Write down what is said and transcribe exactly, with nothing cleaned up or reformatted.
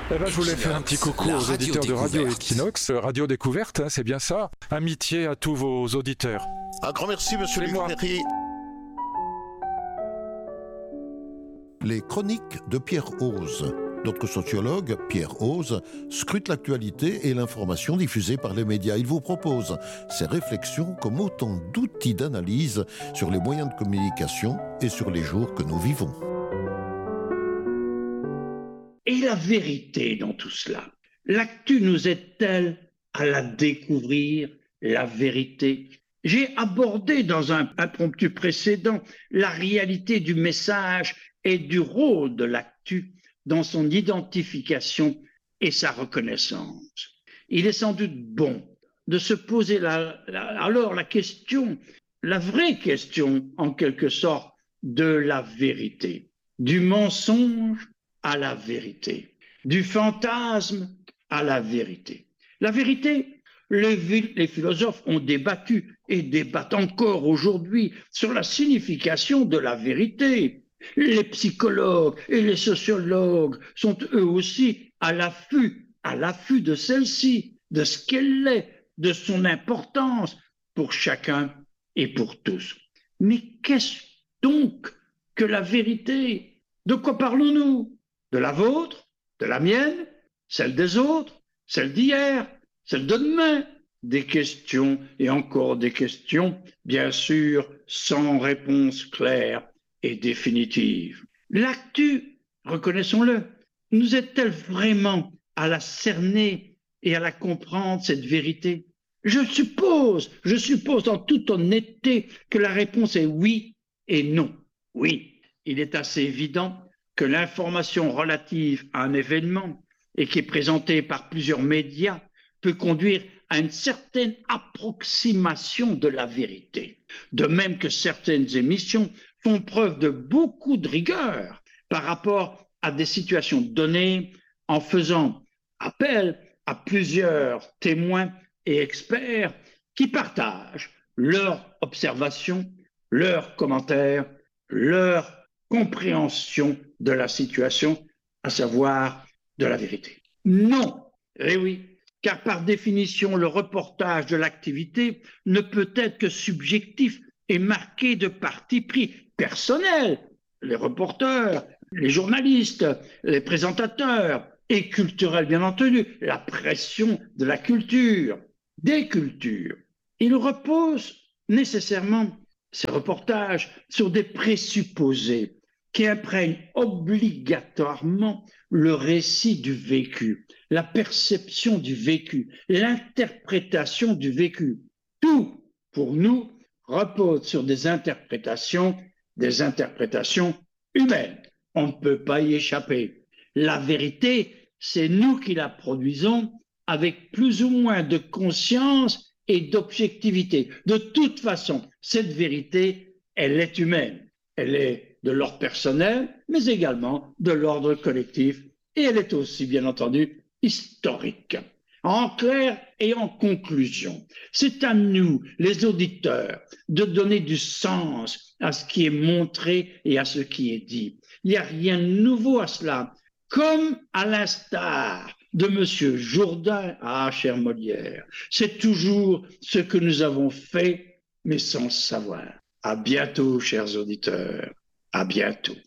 Eh ben, je voulais faire un petit coucou aux auditeurs de Radio Equinox, Radio Découverte, hein, c'est bien ça. Amitié à tous vos auditeurs. Un grand merci, monsieur Luc Ferry. Les chroniques de Pierre Ose. Notre sociologue, Pierre Ose, scrute l'actualité et l'information diffusée par les médias. Il vous propose ses réflexions comme autant d'outils d'analyse sur les moyens de communication et sur les jours que nous vivons. Et la vérité dans tout cela? L'actu nous aide-t-elle à la découvrir, la vérité? J'ai abordé dans un impromptu précédent la réalité du message et du rôle de l'actu dans son identification et sa reconnaissance. Il est sans doute bon de se poser la, la, alors la question, la vraie question en quelque sorte, de la vérité, du mensonge à la vérité, du fantasme à la vérité. La vérité, les, les philosophes ont débattu et débattent encore aujourd'hui sur la signification de la vérité. Les psychologues et les sociologues sont eux aussi à l'affût, à l'affût de celle-ci, de ce qu'elle est, de son importance pour chacun et pour tous. Mais qu'est-ce donc que la vérité? De quoi parlons-nous? De la vôtre, de la mienne, celle des autres, celle d'hier, celle de demain? Des questions et encore des questions, bien sûr, sans réponse claire et définitive. L'actu, reconnaissons-le, nous aide-t-elle vraiment à la cerner et à la comprendre, cette vérité? Je suppose, je suppose en toute honnêteté que la réponse est oui et non. Oui, il est assez évident que l'information relative à un événement et qui est présentée par plusieurs médias peut conduire à une certaine approximation de la vérité. De même que certaines émissions font preuve de beaucoup de rigueur par rapport à des situations données en faisant appel à plusieurs témoins et experts qui partagent leurs observations, leurs commentaires, leur compréhension de la situation, à savoir de la vérité. Non, eh oui, car par définition, le reportage de l'activité ne peut être que subjectif et marqué de parti pris personnels. Les reporters, les journalistes, les présentateurs, et culturels bien entendu, la pression de la culture, des cultures. Il repose nécessairement, ces reportages, sur des présupposés qui imprègnent obligatoirement le récit du vécu, la perception du vécu, l'interprétation du vécu. Tout, pour nous, repose sur des interprétations, des interprétations humaines. On ne peut pas y échapper. La vérité, c'est nous qui la produisons avec plus ou moins de conscience et d'objectivité. De toute façon, cette vérité, elle est humaine. Elle est de l'ordre personnel, mais également de l'ordre collectif. Et elle est aussi, bien entendu, historique. En clair et en conclusion, c'est à nous, les auditeurs, de donner du sens à ce qui est montré et à ce qui est dit. Il n'y a rien de nouveau à cela. Comme à l'instar de Monsieur Jourdain, ah, cher Molière, c'est toujours ce que nous avons fait, mais sans savoir. À bientôt, chers auditeurs. À bientôt.